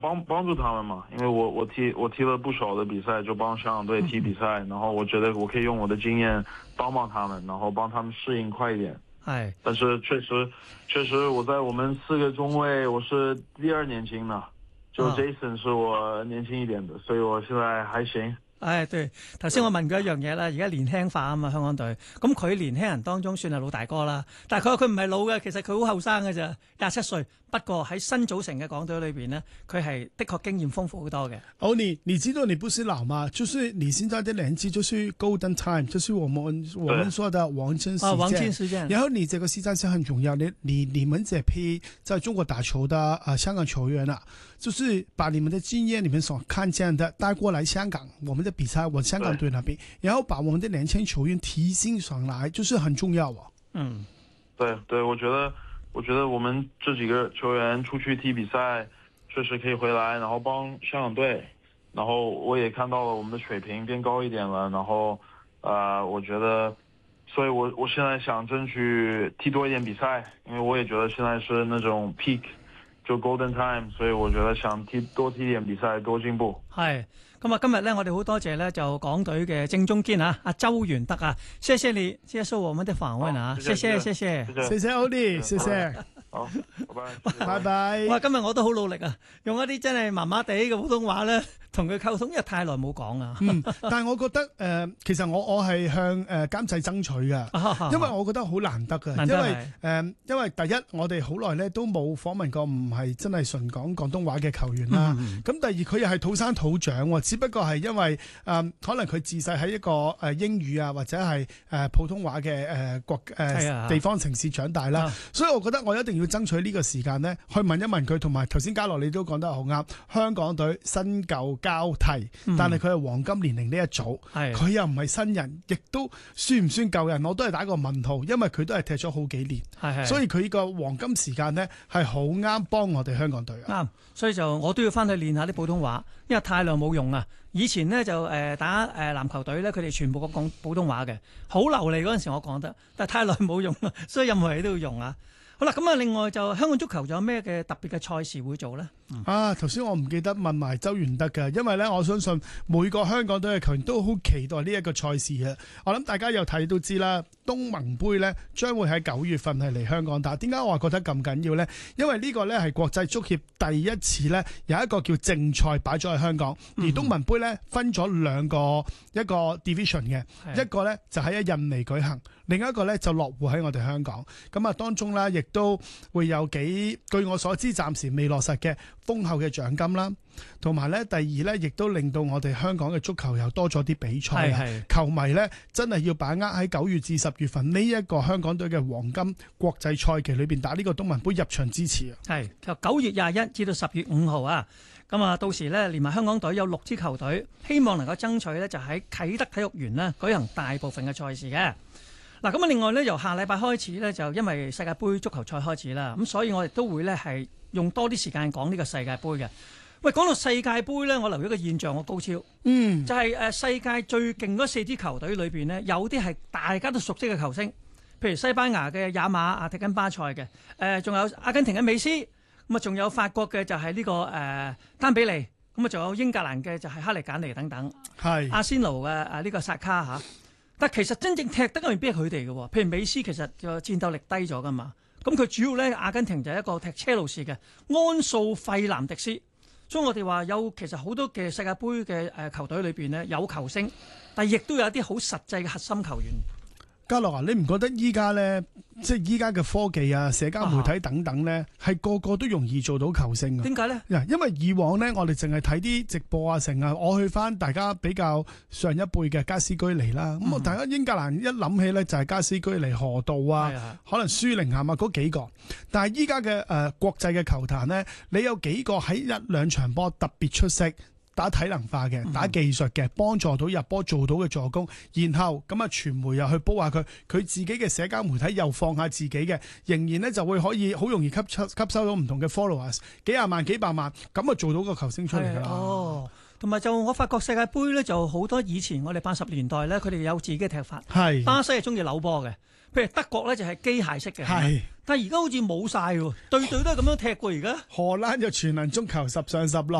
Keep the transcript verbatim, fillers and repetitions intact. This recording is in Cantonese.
帮帮助他们嘛，因为我我踢我踢了不少的比赛，就帮香港队踢比赛，然后我觉得我可以用我的经验帮帮他们，然后帮他们适应快一点。 係， 但是确实确实我在我们四个中卫我是第二年轻的，就 Jason 是我年轻一点的，所以我現在還行。 唉，對，頭先我問佢一樣嘢啦，而家年輕化啊嘛，香港隊，咁佢年輕人當中算係老大哥啦，但係佢話佢唔係老嘅，其實佢好後生嘅咋，廿七歲，不過喺新組成嘅港隊裏邊呢，佢係的確經驗豐富好多嘅。 歐尼，你知道你不是老嗎？就是你現在的年紀就是 golden time，就是我們我們說的黃金時間。 啊，黃金時間。 然後你這個時間是很重要，你你你們這批在中國打球的啊、呃、香港球員啊，就是把你們的經驗、你們所看見的帶過來香港，我們的比賽，我香港隊那邊，然後把我們的年輕球員提升上來，就是很重要啊。 嗯， 對對，我覺得我覺得我們這幾個球員出去踢比賽，確實可以回來，然後幫香港隊，然後我也看到了我們的水平變高一點了，然後啊、呃，我覺得，所以我我現在想爭取踢多一點比賽，因為我也覺得現在是那種 peak 就 golden time，所以我覺得想踢多踢點比賽，多進步。 係。咁啊，今日咧，我哋好多謝咧，就港隊嘅正中堅啊，阿周元德啊，謝謝你接受我們的訪問啊，謝謝謝謝， 謝謝歐尼，謝謝， 好，拜拜， 拜拜。 哇，今日我都好努力啊，用一啲真係麻麻地嘅普通話咧，同佢溝通，因為太耐冇講啊。 嗯，但係我覺得誒、呃，其實我我係向誒監製爭取嘅，因為我覺得好難得嘅，因為誒、呃，因為第一我哋好耐咧都冇訪問過唔係真係純講廣東話嘅球員啦。咁、嗯、第二佢又係土生土長喎，只不過係因為誒、呃、可能佢自細喺一個誒英語啊或者係誒普通話嘅誒國誒地方城市長大啦，所以我覺得我一定要爭取呢個時間咧，去問一問佢，同埋頭先嘉樂你都講得好啱，香港隊新舊交替，但係佢係黃金年齡呢一組，佢又唔係新人，亦都算唔算舊人，我都係打個問號，因為佢都係踢咗好幾年，係係所以佢呢個黃金時間呢係好啱幫我哋香港隊啊。啱， 所以就我都要翻去練下啲普通話，因為太耐冇用啊。以前呢，就誒打誒籃球隊咧，佢哋全部講普通話嘅，好流利嗰陣時我講得，但係太耐冇用啦，所以任何嘢都要用啊。好啦，咁啊，另外就香港足球仲有咩嘅特別嘅賽事會做咧？嗯、啊， 頭先我唔記得問埋周元德嘅，因為咧我相信每個香港隊嘅球員都好期待呢一個賽事嘅。我諗大家有睇都知啦，東盟杯咧將會喺九月份係嚟香港打。點解我話覺得咁緊要咧？因為呢個咧係國際足協第一次咧有一個叫正賽擺咗喺香港，而東盟杯咧分咗兩個一個 division 嘅，一個咧就喺印尼舉行，另一個咧就落戶喺我哋香港。咁啊當中咧亦都會有幾據我所知暫時未落實嘅豐厚嘅獎金啦，同埋咧第二咧亦都令到我哋香港嘅足球又多咗啲比賽，球迷咧真係要把握喺九月至十月份呢一個香港隊嘅黃金國際賽期裏邊打呢個東盟杯入場支持啊！ 係就九月廿一至到十月五號啊！咁啊，到時咧連埋香港隊有六支球隊，希望能夠爭取咧就喺啟德體育園咧舉行大部分嘅賽事嘅。嗱，咁啊，另外咧由下禮拜開始咧就因為世界盃足球賽開始啦，咁所以我哋都會咧係用多啲時間講呢個世界盃嘅。喂，講到世界盃咧，我留意一個現象，我高超，嗯，就係誒世界最勁嗰四支球隊裏邊呢，有啲係大家都熟悉嘅球星，譬如西班牙嘅亞馬啊踢緊巴塞嘅，誒仲有阿根廷嘅美斯，咁啊仲有法國嘅就係呢、這個誒、呃、丹比利，咁啊仲有英格蘭嘅就係哈利簡尼等等，係阿仙奴嘅誒呢個薩卡嚇。但其實真正踢得未必係佢哋嘅，譬如美斯其實個戰鬥力低咗噶嘛，咁佢主要咧阿根廷就係一個踢車路士嘅安素費南迪斯，所以我哋話有其實好多嘅世界盃嘅誒球隊裏邊咧有球星，但係亦都有一啲好實際嘅核心球員。 嘉樂啊，你唔覺得依家咧，即係依家嘅科技啊、社交媒體等等咧，係、啊、個個都容易做到球星啊？點解咧？因為以往咧，我哋淨係睇啲直播啊，成啊，我去翻大家比較上一輩嘅加斯居尼啦。咁、嗯、啊，大家英格蘭一諗起咧，就係加斯居尼、河道啊，可能舒寧咸啊嗰幾個。但係依家嘅誒國際嘅球壇咧，你有幾個喺一兩場波特別出色？打體能化嘅，打技術嘅，幫助到入波做到嘅助攻，然後咁啊傳媒又去煲下佢，佢自己嘅社交媒體又放下自己嘅，仍然咧就會可以好容易吸收吸收到唔同嘅 followers， 幾廿萬幾百萬，咁啊做到個球星出嚟㗎啦。哦， 同埋就我發覺世界盃咧就好多以前我哋八十年代咧，佢哋有自己嘅踢法。 係巴西係中意扭波嘅，譬如德國咧就係機械式嘅。 係， 但係而家好似冇晒喎，對對都係咁樣踢過而家。 荷蘭就全能足球十上十落。